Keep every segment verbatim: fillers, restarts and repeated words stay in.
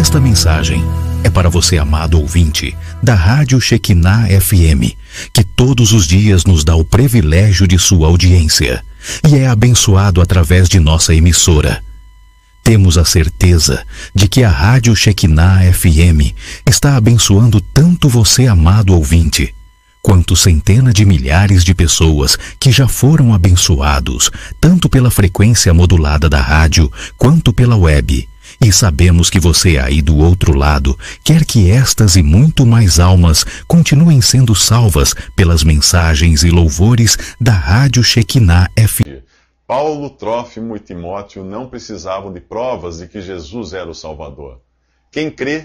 Esta mensagem é para você, amado ouvinte, da Rádio Shekinah F M, que todos os dias nos dá o privilégio de sua audiência e é abençoado através de nossa emissora. Temos a certeza de que a Rádio Shekinah F M está abençoando tanto você, amado ouvinte, quanto centenas de milhares de pessoas que já foram abençoados, tanto pela frequência modulada da rádio, quanto pela web. E sabemos que você aí do outro lado quer que estas e muito mais almas continuem sendo salvas pelas mensagens e louvores da Rádio Shekinah F M. Paulo, Trófimo e Timóteo não precisavam de provas de que Jesus era o Salvador. Quem crê...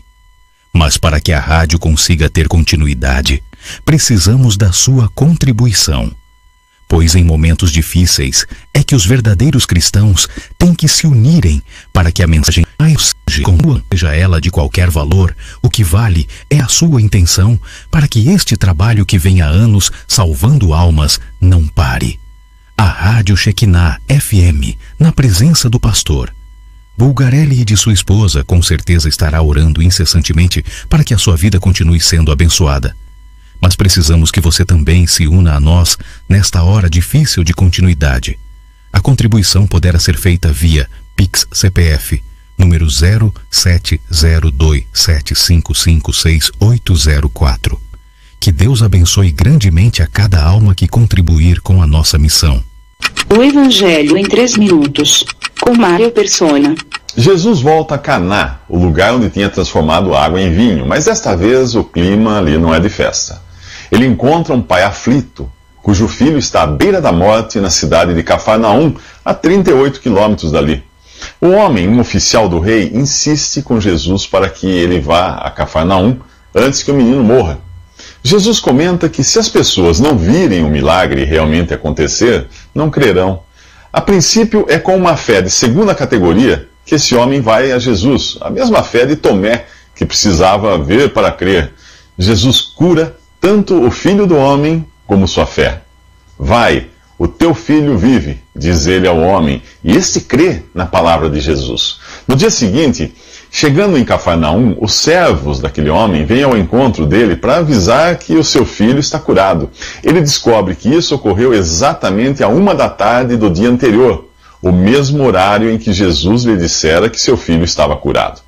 Mas para que a rádio consiga ter continuidade, precisamos da sua contribuição. Pois em momentos difíceis é que os verdadeiros cristãos têm que se unirem para que a mensagem continue, seja ela de qualquer valor. O que vale é a sua intenção para que este trabalho que vem há anos salvando almas não pare. A Rádio Shekinah F M, na presença do pastor Bulgarelli e de sua esposa, com certeza estará orando incessantemente para que a sua vida continue sendo abençoada. Mas precisamos que você também se una a nós nesta hora difícil de continuidade. A contribuição poderá ser feita via Pix C P F, número zero sete zero dois sete cinco cinco seis oito zero quatro. Que Deus abençoe grandemente a cada alma que contribuir com a nossa missão. O Evangelho em três minutos, com Mário Persona. Jesus volta a Caná, o lugar onde tinha transformado água em vinho, mas desta vez o clima ali não é de festa. Ele encontra um pai aflito, cujo filho está à beira da morte na cidade de Cafarnaum, a trinta e oito quilômetros dali. O homem, um oficial do rei, insiste com Jesus para que ele vá a Cafarnaum antes que o menino morra. Jesus comenta que se as pessoas não virem o milagre realmente acontecer, não crerão. A princípio, é com uma fé de segunda categoria que esse homem vai a Jesus, a mesma fé de Tomé, que precisava ver para crer. Jesus cura tanto o filho do homem como sua fé. Vai, o teu filho vive, diz ele ao homem, e este crê na palavra de Jesus. No dia seguinte, chegando em Cafarnaum, os servos daquele homem vêm ao encontro dele para avisar que o seu filho está curado. Ele descobre que isso ocorreu exatamente a uma da tarde do dia anterior, o mesmo horário em que Jesus lhe dissera que seu filho estava curado.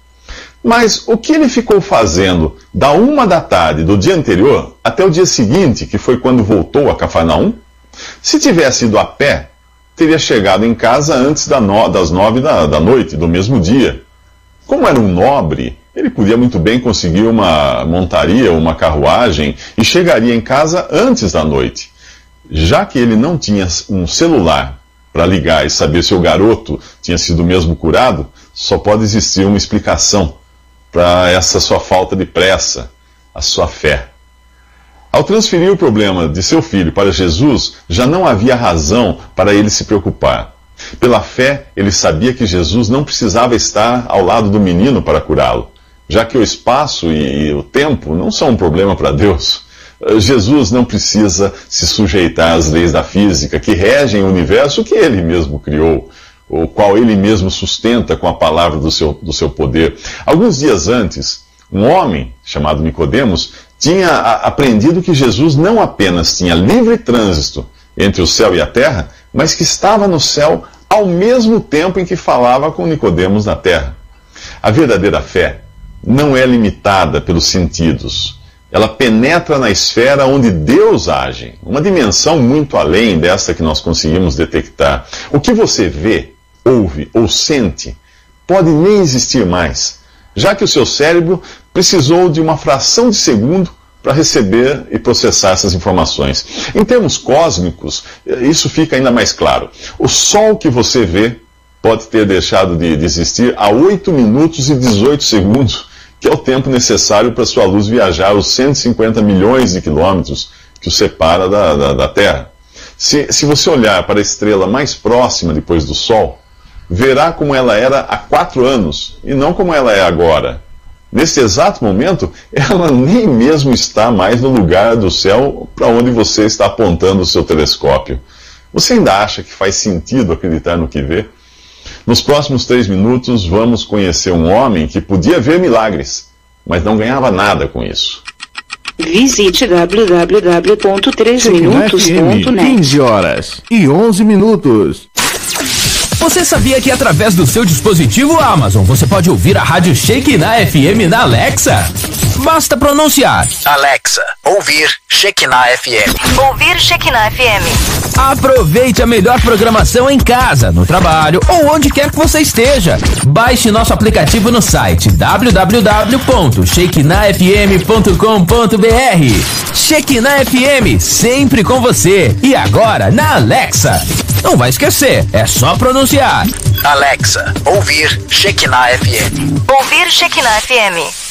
Mas o que ele ficou fazendo da uma da tarde do dia anterior até o dia seguinte, que foi quando voltou a Cafarnaum? Se tivesse ido a pé, teria chegado em casa antes das nove da, da noite do mesmo dia. Como era um nobre, ele podia muito bem conseguir uma montaria ou uma carruagem e chegaria em casa antes da noite. Já que ele não tinha um celular para ligar e saber se o garoto tinha sido mesmo curado, só pode existir uma explicação para essa sua falta de pressa, a sua fé. Ao transferir o problema de seu filho para Jesus, já não havia razão para ele se preocupar. Pela fé, ele sabia que Jesus não precisava estar ao lado do menino para curá-lo, já que o espaço e o tempo não são um problema para Deus. Jesus não precisa se sujeitar às leis da física que regem o universo que ele mesmo criou, o qual ele mesmo sustenta com a palavra do seu, do seu poder. Alguns dias antes, um homem chamado Nicodemos tinha a, aprendido que Jesus não apenas tinha livre trânsito entre o céu e a terra, mas que estava no céu ao mesmo tempo em que falava com Nicodemos na terra. A verdadeira fé não é limitada pelos sentidos. Ela penetra na esfera onde Deus age, uma dimensão muito além dessa que nós conseguimos detectar. O que você vê, ouve ou sente pode nem existir mais, já que o seu cérebro precisou de uma fração de segundo para receber e processar essas informações. Em termos cósmicos, isso fica ainda mais claro. O Sol que você vê pode ter deixado de, de existir há oito minutos e dezoito segundos, que é o tempo necessário para sua luz viajar os cento e cinquenta milhões de quilômetros que o separa da, da, da Terra. Se, se você olhar para a estrela mais próxima depois do Sol, verá como ela era há quatro anos, e não como ela é agora. Nesse exato momento, ela nem mesmo está mais no lugar do céu para onde você está apontando o seu telescópio. Você ainda acha que faz sentido acreditar no que vê? Nos próximos três minutos, vamos conhecer um homem que podia ver milagres, mas não ganhava nada com isso. Visite w w w ponto três minutos ponto net. quinze horas e onze minutos. Você sabia que através do seu dispositivo Amazon você pode ouvir a rádio Shekinah F M na Alexa? Basta pronunciar: Alexa, ouvir Shekinah F M. Ouvir Shekinah F M. Aproveite a melhor programação em casa, no trabalho ou onde quer que você esteja. Baixe nosso aplicativo no site w w w ponto shekinah f m ponto com ponto b r. Shekinah F M, sempre com você. E agora na Alexa. Não vai esquecer, é só pronunciar: Alexa, ouvir Shekinah F M. Ouvir Shekinah F M.